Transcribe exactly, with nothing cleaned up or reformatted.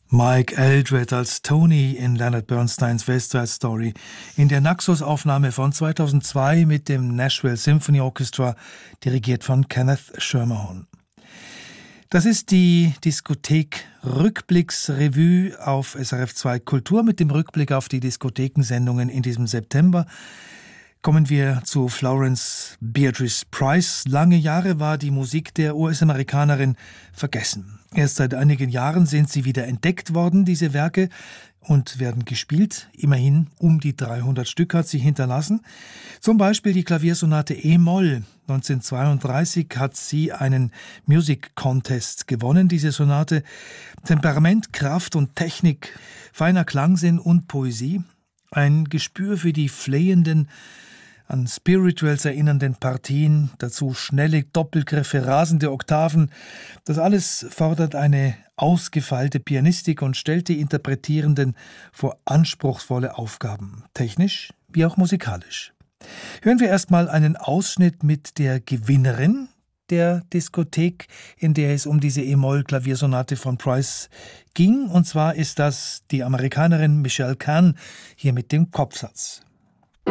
Mike Eldred als Tony in Leonard Bernsteins West Side Story in der Naxos-Aufnahme von zweitausendzwei mit dem Nashville Symphony Orchestra, dirigiert von Kenneth Schermerhorn. Das ist die Diskothek-Rückblicks-Revue auf S R F zwei Kultur mit dem Rückblick auf die Diskothekensendungen in diesem September. Kommen wir zu Florence Beatrice Price. Lange Jahre war die Musik der U S-Amerikanerin vergessen. Erst seit einigen Jahren sind sie wieder entdeckt worden, diese Werke, und werden gespielt. Immerhin um die dreihundert Stück hat sie hinterlassen. Zum Beispiel die Klaviersonate E-Moll. neunzehnhundertzweiunddreißig hat sie einen Music Contest gewonnen, diese Sonate. Temperament, Kraft und Technik, feiner Klangsinn und Poesie. Ein Gespür für die flehenden, an Spirituals erinnernden Partien, dazu schnelle Doppelgriffe, rasende Oktaven. Das alles fordert eine ausgefeilte Pianistik und stellt die Interpretierenden vor anspruchsvolle Aufgaben, technisch wie auch musikalisch. Hören wir erstmal einen Ausschnitt mit der Gewinnerin der Diskothek, in der es um diese E-Moll-Klaviersonate von Price ging. Und zwar ist das die Amerikanerin Michelle Kahn, hier mit dem Kopfsatz.